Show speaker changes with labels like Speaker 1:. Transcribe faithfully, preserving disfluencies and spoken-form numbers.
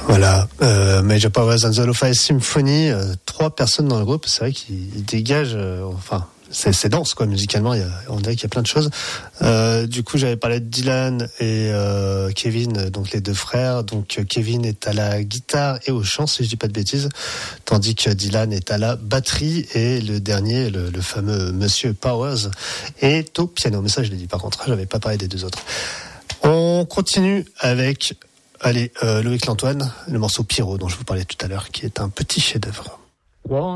Speaker 1: Voilà, euh, Major Powers and the Lo-Fi Symphony, euh, trois personnes dans le groupe, c'est vrai qu'ils dégagent, euh, enfin, c'est, c'est dense quoi, musicalement, il y a, on dirait qu'il y a plein de choses. Euh, du coup, j'avais parlé de Dylan et euh, Kevin, donc les deux frères. Donc Kevin est à la guitare et au chant, si je dis pas de bêtises, tandis que Dylan est à la batterie et le dernier, le, le fameux Monsieur Powers, est au piano. Mais ça, je l'ai dit par contre, j'avais pas parlé des deux autres. On continue avec, allez, euh, Loïc Lantoine, le morceau Pyro dont je vous parlais tout à l'heure, qui est un petit chef-d'œuvre. Wow.